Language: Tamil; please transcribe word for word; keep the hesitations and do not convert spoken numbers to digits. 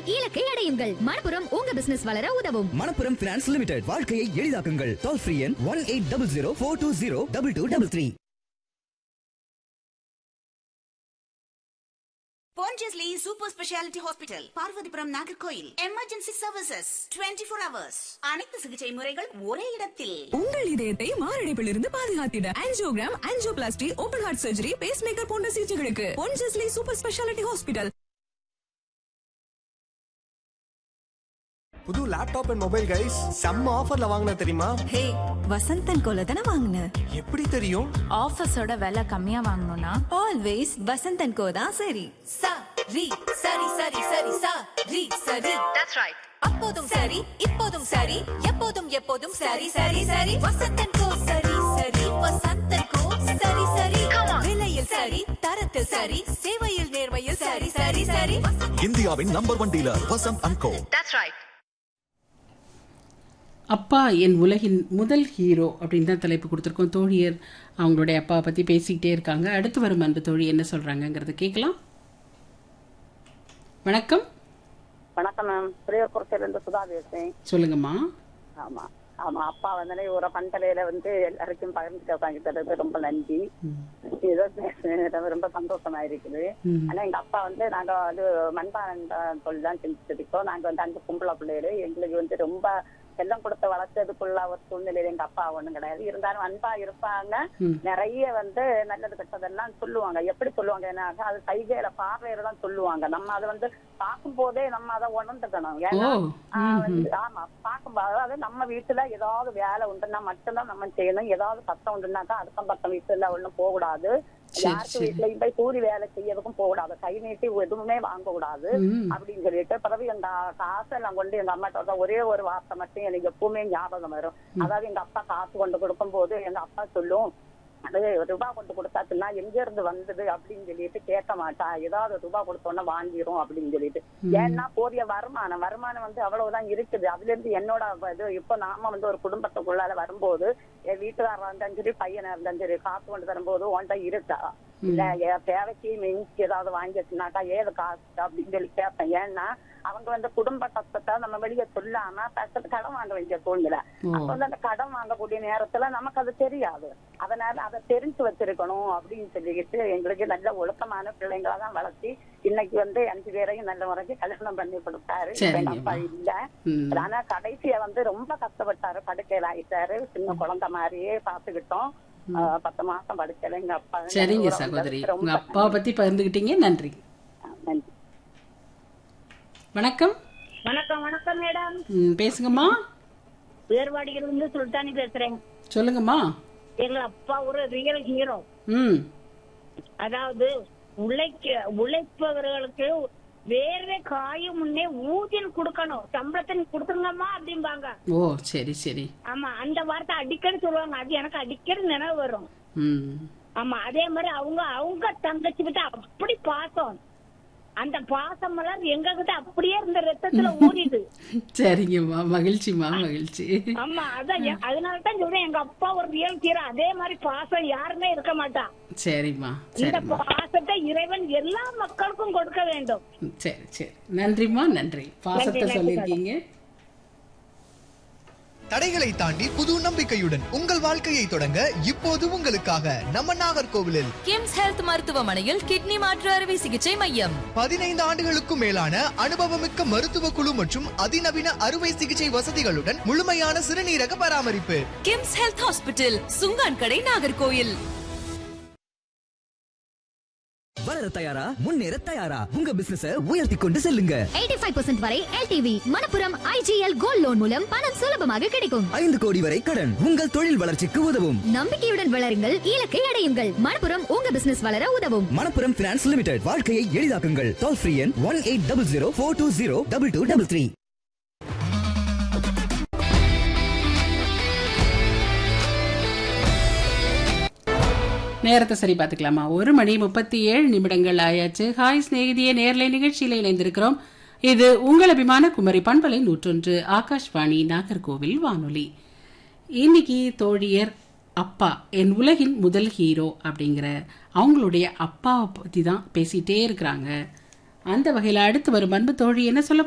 இலக்கை அடையுங்கள். மணப்புரம் உங்க பிசினஸ் வளர உதவும். மணப்புரம் பினான்ஸ் லிமிடெட், வாழ்க்கையை எளிதாக்குங்கள். டோல் ஃப்ரீ எண் one eight double zero four two zero double two double three. Pondicherry Super Speciality Hospital, Parvathipuram, Nagercoil. Emergency services twenty four hours. அனைத்து சிகிச்சை முறைகள் ஒரே இடத்தில். உங்கள் இதயத்தை மாரடைப்பிலிருந்து பாதுகாத்திட angiogram, angioplasty, open heart surgery, base maker போன்ற சிகிச்சைகளுக்கு பொன்ஜஸ்லி சூப்பர் ஸ்பெஷாலிட்டி ஹாஸ்பிட்டல். புது லேப்டாப் அண்ட் மொபைல் கைஸ் செம்ம ஆஃபர்ல வாங்குன தெரியுமா? ஹே, வசந்தன் கோல தான வாங்குன. எப்படி தெரியும்? ஆஃபர்ஸோட விலை கம்மியா வாங்கணும்னா ஆல்வேஸ் வசந்தன் கோ தான் சரி. ச ரி சரி சரி சரி ச ரி சரி. That's right. அப்போதும் சரி, இப்போதும் சரி, எப்போதும் எப்போதும் சரி சரி சரி. வசந்தன் கோ சரி சரி, வசந்தன் கோ சரி சரி. விலையில் சரி, தரத்தில் சரி, சேவையில் நேர்மையில் சரி சரி சரி. இந்தியாவின் number one dealer Vasanth and go. That's right. அப்பா என் உலகின் முதல் ஹீரோ அப்படின்னு தான் தலைப்பு கொடுத்துருக்கோம். தோழியர் அவங்களுடைய அப்பா பற்றி பேசிக்கிட்டே இருக்காங்க. அடுத்து வரும் அன்பு தோழி என்ன சொல்கிறாங்கங்கிறத கேட்கலாம். வணக்கம். வணக்கம் மேம், பிரியகுரத்திலிருந்து சுதா பேசுறேன். சொல்லுங்கம்மா. ஆமா ஆமா அப்பா வந்து ஒரு பண்பலையில வந்து எல்லாருக்கும் பகிர்ந்து வாங்கி தரது ரொம்ப நன்றி. ஏதோ பேசுறது ரொம்ப சந்தோஷமா இருக்குது. ஆனா எங்க அப்பா வந்து நாங்க வந்து மண்பானை தொழில் தான் செஞ்சுட்டு இருக்கோம். நாங்க வந்து அஞ்சு பொம்பளை பிள்ளைகள். எங்களுக்கு வந்து ரொம்ப செல்லம் கொடுத்து வளர்த்ததுக்குள்ள ஒரு சூழ்நிலையில எங்க அப்பா ஒண்ணும் கிடையாது. இருந்தாலும் அன்பா இருப்பாங்க. நிறைய வந்து நல்லது கெட்டதெல்லாம் சொல்லுவாங்க. எப்படி சொல்லுவாங்க, என்ன அது சைகையில பார்வையில தான் சொல்லுவாங்க. நம்ம அதை வந்து பார்க்கும் போதே நம்ம அதை உணர்ந்துக்கணும். ஏன்னா ஆமா பார்க்கும் அதாவது நம்ம வீட்டுல ஏதாவது வேலை உண்டுன்னா மட்டும்தான் நம்ம செய்யணும். ஏதாவது சத்தம் உண்டுனாக்கா அடுத்த பக்கம் வீட்டுல ஒண்ணும் போக கூடாது. யாருக்கு வீட்டுலயும் போய் கூலி வேலை செய்யறதுக்கும் போக கூடாது. கை நீட்டி எதுவுமே வாங்க கூடாது அப்படின்னு சொல்லிட்டு பிறகு எங்க காசை எல்லாம் கொண்டு எங்க அம்மாட்ட ஒரே ஒரு வார்த்தை மட்டும் எனக்கு எப்பவுமே ஞாபகம் வரும். அதாவது எங்க அப்பா காசு கொண்டு கொடுக்கும் போது எங்க அப்பா சொல்லும், அது ரூபாய் கொண்டு கொடுத்தாச்சுன்னா எங்க இருந்து வந்தது அப்படின்னு சொல்லிட்டு கேட்க மாட்டா. ஏதாவது ரூபாய் கொடுத்தோன்னா வாங்கிரும் அப்படின்னு சொல்லிட்டு. ஏன்னா போதிய வருமானம் வருமானம் வந்து அவ்வளவுதான் இருக்குது. அதுல இருந்து என்னோட இது இப்ப நாம வந்து ஒரு குடும்பத்துக்குள்ளால வரும்போது என் வீட்டுக்காரா இருந்தாலும் சரி, பையனா இருந்தாலும் சரி, காசு கொண்டு தரும்போது உன்கிட்ட இருக்கா இல்ல தேவைக்கு மிஞ்சி ஏதாவது வாங்கி வச்சுனாக்கா ஏது காசு அப்படின்னு சொல்லி கேட்பேன். ஏன்னா அவங்க வந்து குடும்ப கஷ்டத்தை நம்ம வெளியே சொல்லாம கஷ்டத்தை கடன் வாங்க வேண்டிய சூழ்நிலை. அப்ப வந்து அந்த கடன் வாங்கக்கூடிய நேரத்துல நமக்கு அது தெரியாது. அதனால அதை தெரிஞ்சு வச்சிருக்கணும் அப்படின்னு சொல்லிக்கிட்டு எங்களுக்கு நல்ல ஒழுக்கமான பிள்ளைங்களா தான் வளர்த்தி இன்னைக்கு வந்து அஞ்சு பேரையும் நல்ல முறைக்கு கல்யாணம் பண்ணி கொடுத்தாரு. எங்க அப்பா இல்ல, ஆனா கடைசிய வந்து ரொம்ப கஷ்டப்பட்டாரு. படுக்கையில ஆயிட்டாரு. சின்ன குழந்தை மாதிரியே பாத்துக்கிட்டோம். பத்து மாசம் படுக்கல எங்க அப்பா. சரிங்க சகோதரி, உங்க அப்பாவை பத்தி பகிர்ந்துகிட்டீங்க. நன்றி. நன்றி. வணக்கம். வணக்கம். வணக்கம் மேடம். பேசுங்கம்மா. வேறுபாடிகள் இருந்து சுல்தானி பேசுறேன். சொல்லுங்கம்மா. எங்க அப்பா ஒரு ரியல் ஹீரோ. ம் அதாவது உழைக்க உழைப்பவர்களுக்கு வேற காயும் முன்னே ஊதியம் கொடுக்கணும். சம்பளத்தை கொடுத்துருங்கம்மா அப்படிம்பாங்க. ஓ சரி சரி. ஆமா, அந்த வார்த்தை அடிக்கடி சொல்லுவாங்க. அது எனக்கு அடிக்கடி நினைவு வரும். ம் ஆமா, அதே மாதிரி அவங்க அவங்க தங்கச்சி கிட்ட அப்படி பாசம். அந்த பாசம் எல்லாம் எங்க கிட்ட அப்படியே இருந்த ரத்தத்துல ஊறிது. சரிங்கம்மா, மகிழ்ச்சிமா மகிழ்ச்சி. ஆமா, அதான் அதனாலதான் சொல்றேன் எங்க அப்பா ஒரு ரியல் ஹீரோ. அதே மாதிரி பாசம் யாருமே இருக்க மாட்டான். சரிம்மா. இந்த பாசத்தை இறைவன் எல்லா மக்களுக்கும் கொடுக்க வேண்டும். சரி சரி, நன்றிம்மா, நன்றி. பாசத்தை சொல்லிருக்கீங்க. தடைகளை தாண்டி புது நம்பிக்கையுடன் உங்கள் வாழ்க்கையை தொடங்க இப்போது உங்களுக்காக நம்ம நாகர்கோவிலில் கிம்ஸ் ஹெல்த் மருத்துவமனையில் கிட்னி மாற்று அறுவை சிகிச்சை மையம். பதினைந்து ஆண்டுகளுக்கும் மேலான அனுபவமிக்க மருத்துவ குழு மற்றும் அதிநவீன அறுவை சிகிச்சை வசதிகளுடன் முழுமையான சிறுநீரக பராமரிப்பு. கிம்ஸ் ஹெல்த் ஹாஸ்பிட்டல், சுங்கான் கடை, நாகர்கோயில். வளர தயாரா, முன்னேற தயாரா, உங்க பிசினஸ உயர்த்தி கொண்டு செல்லுங்க. எண்பத்தி ஐந்து சதவீதம் வரை L T V Manappuram I G L gold loan மூலம் பணம் சுலபமாக கிடைக்கும். ஐந்து கோடி வரை கடன் உங்கள் தொழில் வளர்ச்சிக்கு உதவும். நம்பிக்கையுடன் வளருங்கள், இலக்கை அடையுங்கள். மணப்புரம் உங்க பிசினஸ் வளர உதவும். மணப்புரம் பினான்ஸ் லிமிடெட், வாழ்க்கையை எளிதாக்குங்கள். டோல் ஃப்ரீ எண் one eight double zero four two zero double two double three. நேரத்தை சரி பார்த்துக்கலாமா? ஒரு மணி முப்பத்தி ஏழு நிமிடங்கள் ஆயாச்சு. ஹாய் ஸ்நேகிதியே, நேர்லை நிகழ்ச்சியில் இணைந்திருக்கிறோம். இது உங்கள் அபிமான குமரி பண்பலை நூற்றொன்று ஆகாஷ்வாணி நாகர்கோவில் வானொலி. இன்னைக்கு தோழியர் அப்பா என் உலகின் முதல் ஹீரோ அப்படிங்கிற அவங்களுடைய அப்பாவை பற்றி தான் பேசிகிட்டே இருக்கிறாங்க. அந்த வகையில் அடுத்து வரும் அன்பு தோழி என்ன சொல்ல